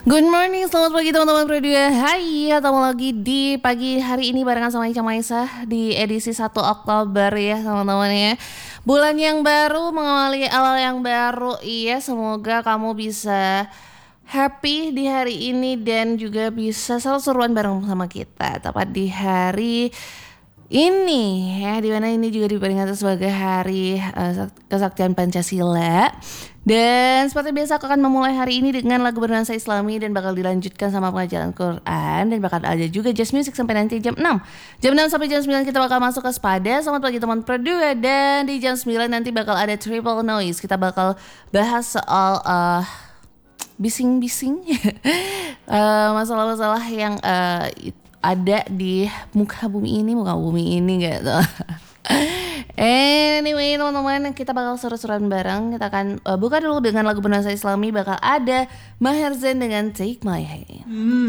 Good morning, selamat pagi teman-teman Produa. Hai, ketemu lagi di pagi hari ini barengan sama Ica Maisa di edisi 1 Oktober ya teman-teman ya. Bulan yang baru mengawali awal yang baru. Iya, semoga kamu bisa happy di hari ini dan juga bisa selalu seruan bareng sama kita. Tepat di hari ini ya, dimana ini juga diperingati sebagai hari kesaktian Pancasila. Dan seperti biasa aku akan memulai hari ini dengan lagu bernuansa Islami dan bakal dilanjutkan sama pengajaran Quran dan bakal ada juga jazz music sampai nanti jam 6. Jam 6 sampai jam 9 kita bakal masuk ke Sepada. Selamat pagi teman Perdua, dan di jam 9 nanti bakal ada Triple Noise. Kita bakal bahas soal bising-bising masalah-masalah yang ada di muka bumi ini gitu. Anyway teman-teman, kita bakal seru-seruan bareng. Kita akan buka dulu dengan lagu bernuansa Islami. Bakal ada Maher Zain dengan Take My Hand.